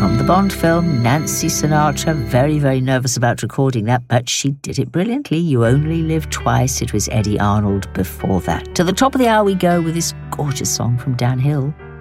From the Bond film, Nancy Sinatra, very, very nervous about recording that, but she did it brilliantly. You Only Live Twice. It was Eddie Arnold before that. To the top of the hour we go with this gorgeous song from Dan Hill.